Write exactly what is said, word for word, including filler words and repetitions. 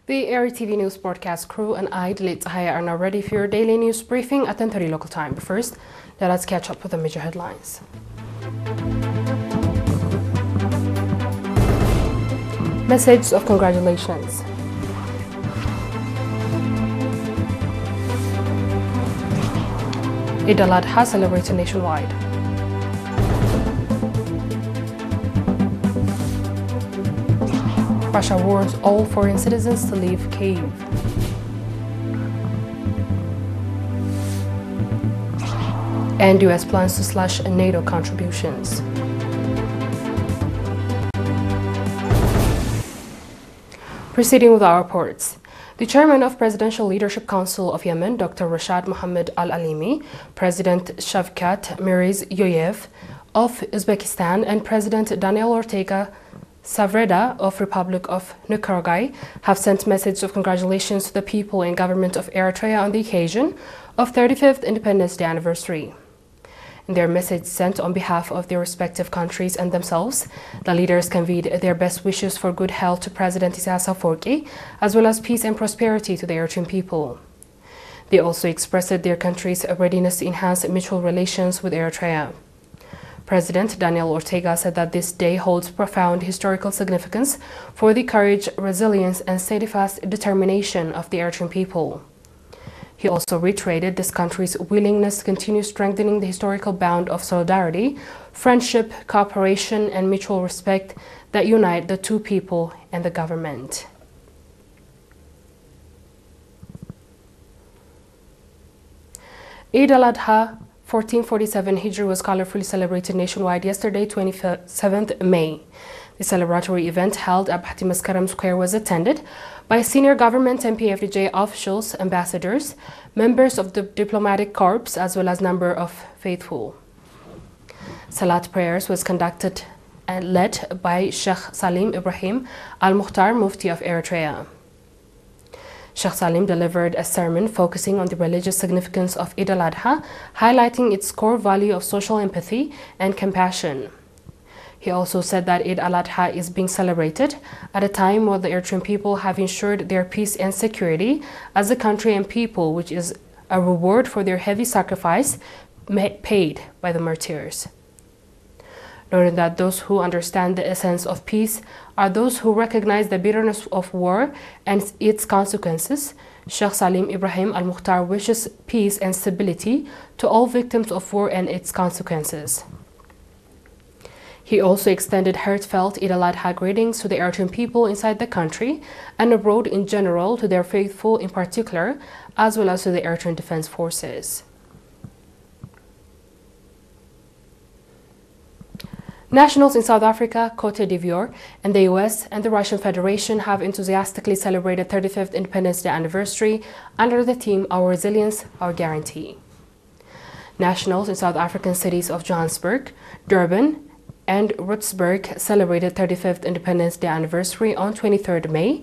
The Air T V News broadcast crew and I, Dalit Zahaya, are now ready for your daily news briefing at ten thirty local time. But first, let us catch up with the major headlines. Message of congratulations. Eid al-Adha celebrated nationwide. Russia warns all foreign citizens to leave Kyiv. And U S plans to slash NATO contributions. Proceeding with our reports. The chairman of Presidential Leadership Council of Yemen, Doctor Rashad Mohammed Al-Alimi, President Shavkat Mirziyoyev of Uzbekistan, and President Daniel Ortega Savreda of Republic of Nicaragua have sent messages of congratulations to the people and government of Eritrea on the occasion of thirty-fifth Independence Day anniversary. In their message sent on behalf of their respective countries and themselves, the leaders conveyed their best wishes for good health to President Isaias Afwerki, as well as peace and prosperity to the Eritrean people. They also expressed their country's readiness to enhance mutual relations with Eritrea. President Daniel Ortega said that this day holds profound historical significance for the courage, resilience, and steadfast determination of the Eritrean people. He also reiterated this country's willingness to continue strengthening the historical bond of solidarity, friendship, cooperation, and mutual respect that unite the two people and the government. Eid al-Adha fourteen forty-seven Hijri was colorfully celebrated nationwide yesterday, twenty-seventh May. The celebratory event held at Bhati Maskaram Square was attended by senior government and P F D J officials, ambassadors, members of the diplomatic corps, as well as number of faithful. Salat prayers was conducted and led by Sheikh Salim Ibrahim Al-Mukhtar, Mufti of Eritrea. Sheikh Salim delivered a sermon focusing on the religious significance of Eid al-Adha, highlighting its core value of social empathy and compassion. He also said that Eid al-Adha is being celebrated at a time where the Eritrean people have ensured their peace and security as a country and people, which is a reward for their heavy sacrifice paid by the martyrs. Noting that those who understand the essence of peace are those who recognize the bitterness of war and its consequences, Sheikh Salim Ibrahim Al-Mukhtar wishes peace and stability to all victims of war and its consequences. He also extended heartfelt Eid al-Adha greetings to the Eritrean people inside the country and abroad in general, to their faithful in particular, as well as to the Eritrean Defense Forces. Nationals in South Africa, Cote d'Ivoire, and the U S and the Russian Federation have enthusiastically celebrated thirty-fifth Independence Day anniversary under the theme Our Resilience, Our Guarantee. Nationals in South African cities of Johannesburg, Durban, and Roodsburg celebrated thirty-fifth Independence Day anniversary on twenty-third May